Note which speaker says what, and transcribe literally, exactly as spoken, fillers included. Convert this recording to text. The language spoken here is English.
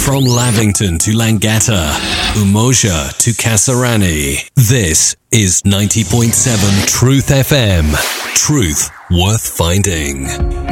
Speaker 1: From Lavington to Langata, Umoja to Kasarani, this is ninety point seven Truth F M. Truth worth finding.